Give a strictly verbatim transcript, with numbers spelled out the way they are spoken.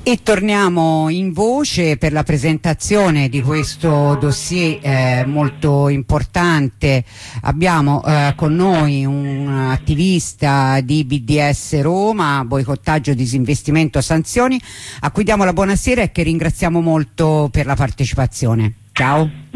E torniamo in voce per la presentazione di questo dossier eh, molto importante. Abbiamo eh, con noi un attivista di B D S Roma, boicottaggio, disinvestimento, sanzioni, a cui diamo la buonasera e che ringraziamo molto per la partecipazione. Ciao.